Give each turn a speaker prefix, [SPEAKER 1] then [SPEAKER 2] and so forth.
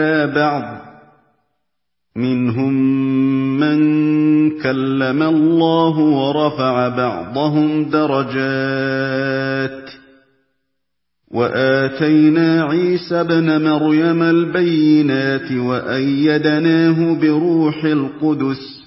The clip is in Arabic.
[SPEAKER 1] بعض منهم من كلم الله ورفع بعضهم درجات وآتينا عيسى ابن مريم البينات وأيدناه بروح القدس